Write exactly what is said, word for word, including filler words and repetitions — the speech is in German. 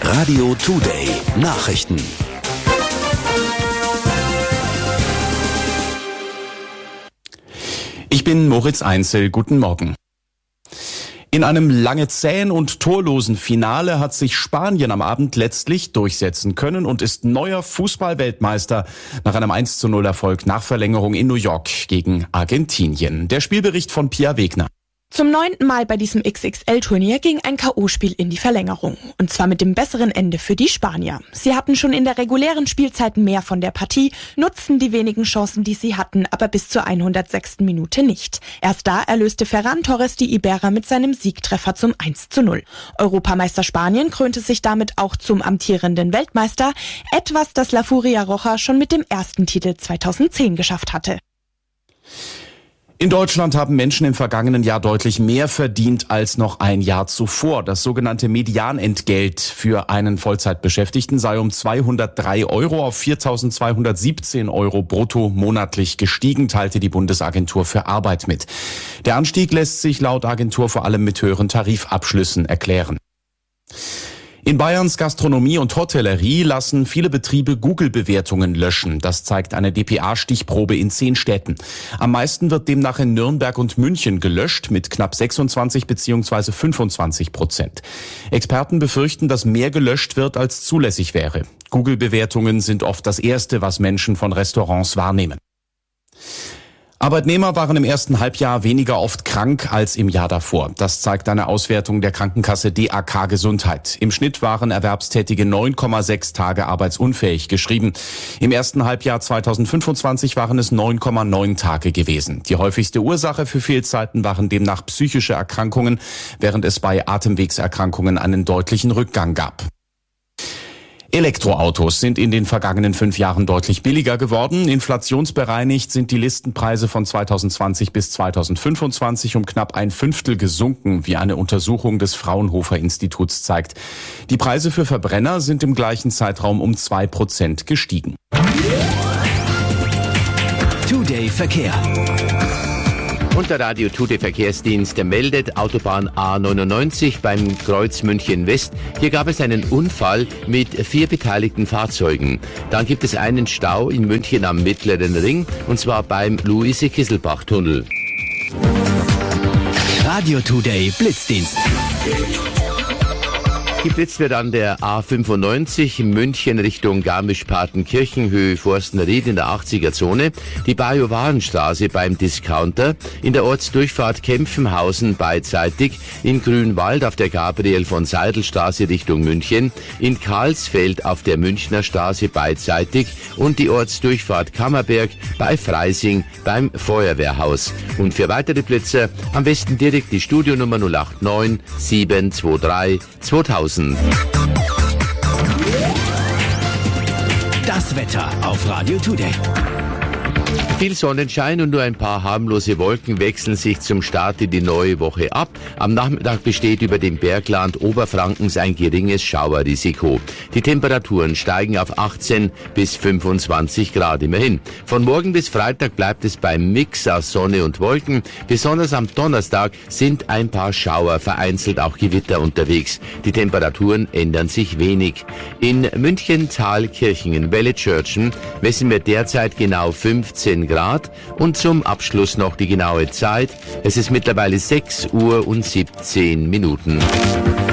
Radio Today Nachrichten. Ich bin Moritz Einzel. Guten Morgen. In einem lange zähen und torlosen Finale hat sich Spanien am Abend letztlich durchsetzen können und ist neuer Fußball-Weltmeister nach einem eins zu null Erfolg nach Verlängerung in New York gegen Argentinien. Der Spielbericht von Pia Wegner. Zum neunten Mal bei diesem X X L-Turnier ging ein K O-Spiel in die Verlängerung. Und zwar mit dem besseren Ende für die Spanier. Sie hatten schon in der regulären Spielzeit mehr von der Partie, nutzten die wenigen Chancen, die sie hatten, aber bis zur hundertsechsten Minute nicht. Erst da erlöste Ferran Torres die Iberer mit seinem Siegtreffer zum eins zu null. Europameister Spanien krönte sich damit auch zum amtierenden Weltmeister, etwas, das La Furia Roja schon mit dem ersten Titel zweitausendzehn geschafft hatte. In Deutschland haben Menschen im vergangenen Jahr deutlich mehr verdient als noch ein Jahr zuvor. Das sogenannte Medianentgelt für einen Vollzeitbeschäftigten sei um zweihundertdrei Euro auf viertausendzweihundertsiebzehn Euro brutto monatlich gestiegen, teilte die Bundesagentur für Arbeit mit. Der Anstieg lässt sich laut Agentur vor allem mit höheren Tarifabschlüssen erklären. In Bayerns Gastronomie und Hotellerie lassen viele Betriebe Google-Bewertungen löschen. Das zeigt eine D P A-Stichprobe in zehn Städten. Am meisten wird demnach in Nürnberg und München gelöscht, mit knapp sechsundzwanzig bzw. fünfundzwanzig Prozent. Experten befürchten, dass mehr gelöscht wird, als zulässig wäre. Google-Bewertungen sind oft das Erste, was Menschen von Restaurants wahrnehmen. Arbeitnehmer waren im ersten Halbjahr weniger oft krank als im Jahr davor. Das zeigt eine Auswertung der Krankenkasse D A K Gesundheit. Im Schnitt waren Erwerbstätige neun Komma sechs Tage arbeitsunfähig geschrieben. Im ersten Halbjahr zweitausendfünfundzwanzig waren es neun Komma neun Tage gewesen. Die häufigste Ursache für Fehlzeiten waren demnach psychische Erkrankungen, während es bei Atemwegserkrankungen einen deutlichen Rückgang gab. Elektroautos sind in den vergangenen fünf Jahren deutlich billiger geworden. Inflationsbereinigt sind die Listenpreise von zweitausendzwanzig bis zweitausendfünfundzwanzig um knapp ein Fünftel gesunken, wie eine Untersuchung des Fraunhofer Instituts zeigt. Die Preise für Verbrenner sind im gleichen Zeitraum um zwei Prozent gestiegen. Today Verkehr. Und der Radio Today Verkehrsdienst meldet Autobahn A neunundneunzig beim Kreuz München West. Hier gab es einen Unfall mit vier beteiligten Fahrzeugen. Dann gibt es einen Stau in München am Mittleren Ring, und zwar beim Luise-Kisselbach-Tunnel. Radio Today Blitzdienst. Geblitzt wird an der A fünfundneunzig München Richtung Garmisch-Partenkirchen, Höhe Forstenried in der achtziger-Zone, die Bajowarenstraße beim Discounter, in der Ortsdurchfahrt Kempfenhausen beidseitig, in Grünwald auf der Gabriel-von-Seidel-Straße Richtung München, in Karlsfeld auf der Münchner Straße beidseitig und die Ortsdurchfahrt Kammerberg bei Freising beim Feuerwehrhaus. Und für weitere Blitzer am besten direkt die Studionummer null acht neun sieben zwei drei zweitausend. Das Wetter auf Radio Today. Viel Sonnenschein und nur ein paar harmlose Wolken wechseln sich zum Start in die neue Woche ab. Am Nachmittag besteht über dem Bergland Oberfrankens ein geringes Schauerrisiko. Die Temperaturen steigen auf achtzehn bis fünfundzwanzig Grad immerhin. Von morgen bis Freitag bleibt es beim Mix aus Sonne und Wolken. Besonders am Donnerstag sind ein paar Schauer, vereinzelt auch Gewitter unterwegs. Die Temperaturen ändern sich wenig. In München, Thalkirchen, Wellekirchen messen wir derzeit genau fünfzehn Grad und zum Abschluss noch die genaue Zeit. Es ist mittlerweile sechs Uhr und siebzehn Minuten.